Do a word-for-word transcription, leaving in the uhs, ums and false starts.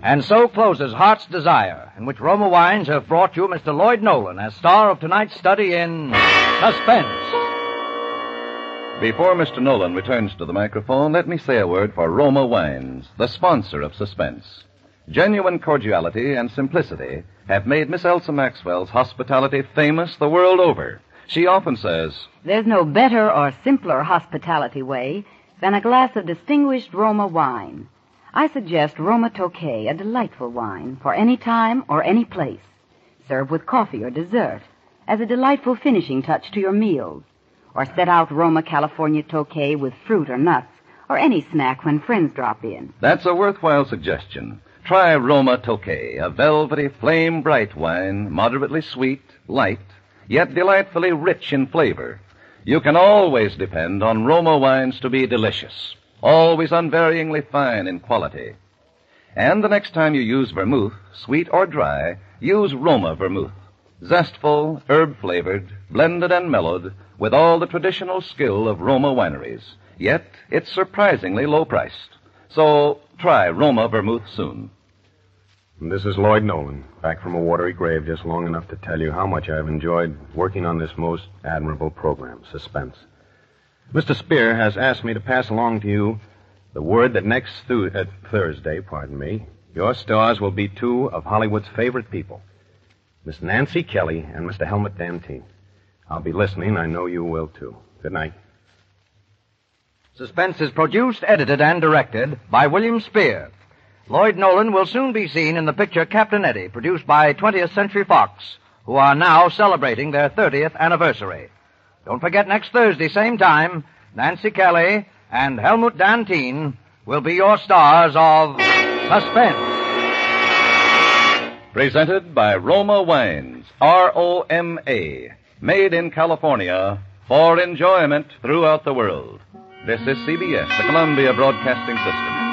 And so closes Heart's Desire, in which Roma Wines have brought you Mister Lloyd Nolan as star of tonight's study in Suspense. Before Mister Nolan returns to the microphone, let me say a word for Roma Wines, the sponsor of Suspense. Genuine cordiality and simplicity have made Miss Elsa Maxwell's hospitality famous the world over. She often says, "There's no better or simpler hospitality way than a glass of distinguished Roma wine. I suggest Roma Tokay, a delightful wine for any time or any place. Serve with coffee or dessert as a delightful finishing touch to your meals. Or set out Roma California Tokay with fruit or nuts, or any snack when friends drop in." That's a worthwhile suggestion. Try Roma Tokay, a velvety, flame-bright wine, moderately sweet, light, yet delightfully rich in flavor. You can always depend on Roma wines to be delicious, always unvaryingly fine in quality. And the next time you use vermouth, sweet or dry, use Roma vermouth. Zestful, herb-flavored, blended and mellowed, with all the traditional skill of Roma wineries. Yet, it's surprisingly low-priced. So, try Roma vermouth soon. This is Lloyd Nolan, back from a watery grave just long enough to tell you how much I've enjoyed working on this most admirable program, Suspense. Mister Spear has asked me to pass along to you the word that next thu- uh, Thursday, pardon me, your stars will be two of Hollywood's favorite people, Miss Nancy Kelly and Mister Helmut Dantine. I'll be listening. I know you will, too. Good night. Suspense is produced, edited, and directed by William Spear. Lloyd Nolan will soon be seen in the picture Captain Eddie, produced by twentieth Century Fox, who are now celebrating their thirtieth anniversary. Don't forget, next Thursday, same time, Nancy Kelly and Helmut Dantine will be your stars of Suspense. Presented by Roma Wines, R O M A, made in California for enjoyment throughout the world. This is C B S, the Columbia Broadcasting System.